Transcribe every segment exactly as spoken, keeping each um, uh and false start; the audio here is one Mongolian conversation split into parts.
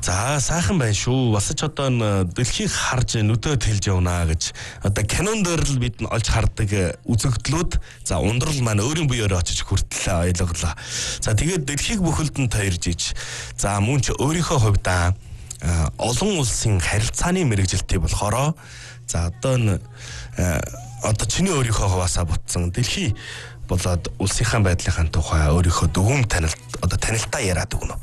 За сайхан байна шүү. Бас ч одоо дэлхийг харж нүдөө тэлж явна гэж одоо кинон дээр л бид нь олж хардаг үзэгдлүүд за ундрал маань өөрийн буюураа очиж хүртэл ойлголоо. За тэгээд дэлхийг бүхэлд нь тойрж иж за мөн ч өөрийнхөө хувьдаа олон улсын харилцааны мэрэгжилтий болохоор за одоо н одоо чиний өөрийнхөө хаваасаа бутсан дэлхий болоод улсынхаа байдлынхаа тухай өөрийнхөө дүгүм танилт одоо танилтаа яриад өгнө.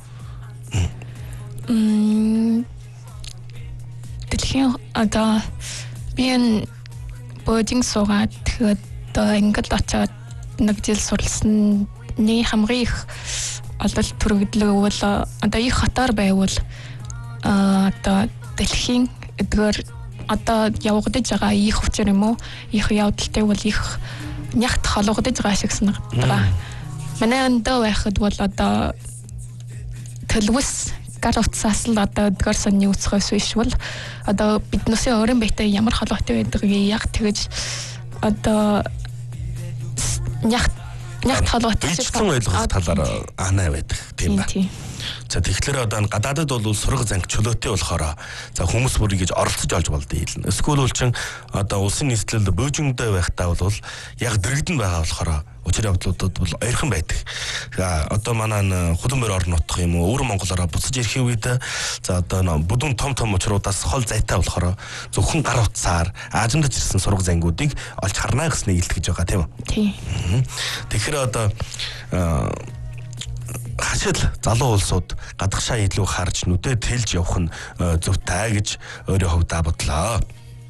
Мм дэлхийн одоо би бодинг суугаад одоо ингээд очоод нэг жил суралсны хамгийн их ололт төрөгдлөг бол одоо их хатаар байвал одоо дэлхийн эдгээр одоо явагдаж байгаа их хүчээр юм уу их явдалтай бол их нягт холгодож байгаа шиг санагддаг. Манай өндөө байхад бол одоо төлөвс гар утсаас л одоо эдгээр сонны үсгээс биш бол одоо биднээсээ өөрийн биетэй ямар холбоотой байдгийг яг тэгэж одоо нягт нягт холбоотой бичсэн ойлгох талаар анаа байдаг тийм ба. За тэгэхээр одоо гадаадд бол сураг занг чөлөөтэй болохоор за хүмүүс бүр ингэж оролцож олж болдгийг хэлнэ. Эсвэл бол чин одоо улсын нийслэл бөөжингдөө байхдаа бол яг дэрэгдэн байгаа болохоор учир явдлуудад бол ойрхон байдаг. За одоо манай худамбар орон нутг юм уу өвөр Монголоор буцаж ирэхийн үед за одоо бүдүүн том том учруудаас хол зайтай болохоор зөвхөн гар утсаар аажимдаж ирсэн сураг зангуудыг олж харна гэснийг илтгэж байгаа тийм үү? Тийм. Тэгэхээр одоо хашил залуу улсууд гадагшаа илүү харж нүдээ тэлж явах нь зөвтэй гэж өөрөө хувьдаа бодлоо.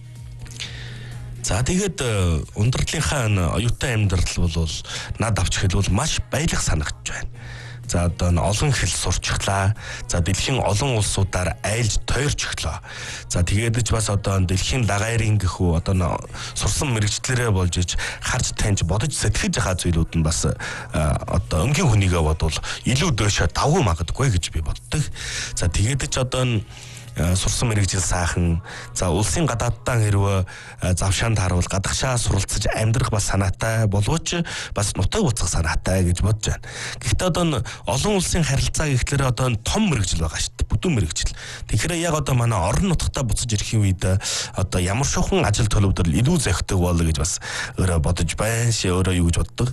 За тэгээд ундралынхаа оюутан амьдрал бол над авч хэлбэл маш баялаг санагдж байна. За одоо олон хэл сурчглаа. За дэлхийн олон улсуудаар айлж тойрч өглөө. За тэгээд ч бас одоо дэлхийн лагайрын гэхүү одоо сурсан мэрэгчлэрээ болж иж харж таньж бодож сэтгэж байгаа зүйлүүд нь бас одоо өнгийн хүнийгээ бодвол илүү дөөшөө давгүй магадгүй гэж би боддог. За тэгээд ч одоо сурсан мэрэгжил сайхан за улсын гадаадтаа хэрвээ завшаанд харуул гадагшаа суралцаж амьдрах бас санаатай боловч бас нутаг буцах санаатай гэж бодож байна. Гэхдээ одоо олон улсын харилцаа гэхлээр одоо том мэрэгжил байгаа шүү дээ. Бүдүүн мэрэгжил. Тэгэхээр яг одоо манай орон нутгатаа буцаж ирэхийн үед одоо ямар шохон ажил төлөвлөлт илүү зохидог болоо гэж бас өөрөө бодож байна. Ши өөрөө юу гэж боддог?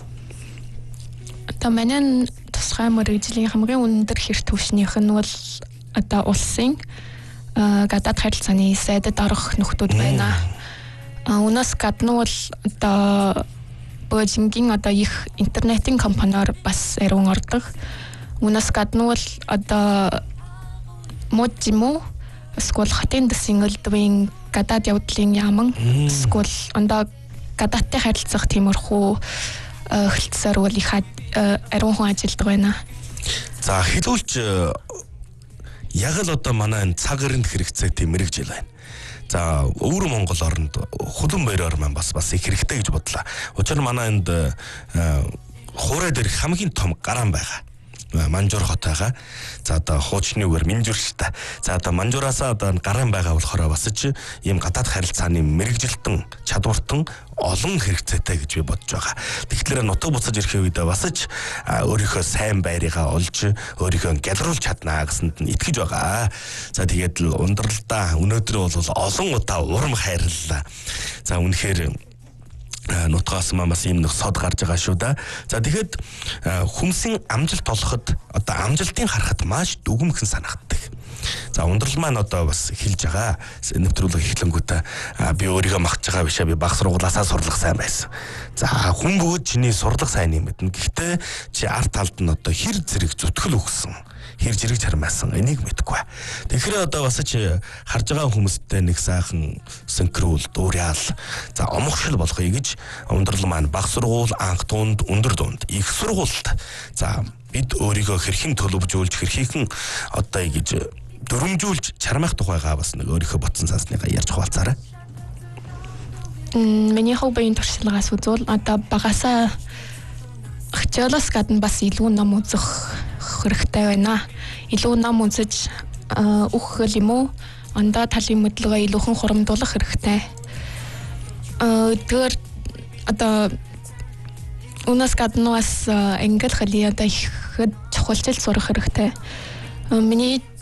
Одоо манай тусгай мэрэгжлийн хамгийн өндөр хэр түвшнийх нь бол одоо улсын гадаад харилцааны сайдад орох нөхдүүд байна. Унаас гадна бол одоо бөөжингийн одоо их интернетийн компаниар бас ариун ордог. Унаас гадна бол одоо моджимо эсвэл хотын дэсийн элдвийн гадаад явдлын яаман эсвэл ондоо гадаадтай харилцах тиймэрхүү хилцээр бол их ариун хүн ажилдаг байна. За хэлүүлж яг л одоо манай цаг эрэнд хэрэгцээтэй мэрэгжил байна. За өвөр Монгол оронд хулан баяраар маань бас бас их хэрэгтэй гэж бодлоо. Учир нь манай энд хуурай дээр хамгийн том гараан байгаа. Манжуур хот байгаа. За одоо хуучны үгээр Минжүрштэй. За одоо Манжуураасаа одоо гараан байгаа болохоор бас ч ийм гадаад харилцааны мэрэгжилтэн чадвартан олон хэрэгцээтэй гэж би бодож байгаа. Тэгэхээр нутаг буцаж ирэхийн үед бас ч өөрийнхөө сайн байрыгаа олж өөрийнхөө гялруулж чаднаа гэсэнд нь итгэж байгаа. За тэгээд л ундралдаа өнөөдөр бол олон удаа урам хайрлаа. За үнэхээр нутгаас маань бас юм нэг сод гарч байгаа шүү да. За тэгэхэд хүмсийн амжилт олоход одоо амжилтыг харахад маш дүгмхэн санагддаг. За ундрал маань одоо бас хэлж байгаа. Нэвтрүүлэг эхлэнгүүтээ би өөрийгөө магтж байгаа бишээ би баг сургуулаасаа сурлах сайн байсан. За хүн бүгд чиний сурлах сайн юм мэднэ. Гэхдээ чи арт талд нь одоо хэр зэрэг зүтгэл өгсөн. Хэр зэрэг чармаасан энийг мэдэхгүй. Тэгэхээр одоо бас чи харж байгаа хүмүүстэй нэг сайхан синхрол дуурайал за омогшил болохыг гэж ундрал маань баг сургууль, анх тунд, өндөр дунд их сургуульд за бид өөрийгөө хэрхэн төлөвжүүлж хэрхэн одоо ингэж дөрөмжүүлж чармах тухайгаа бас нэг өөрийнхөө ботсон сансныгаа ярьж хуваалцаарай. Мм миний хоббигийн туршлагаас үзвэл одоо багасаа хичээлээс гадна бас илүү ном үзэх хэрэгтэй байна. Илүү ном үзэж өөх хөл юм уу? Ондоо талын мэдлэгээ илүүхэн хурамдуулах хэрэгтэй. Аа тэр одоо унаас гадна бас англи хэлийг одоо их чухалчил сурах хэрэгтэй. Миний